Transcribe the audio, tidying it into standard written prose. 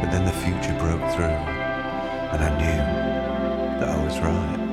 And then the future broke through, and I knew that I was right.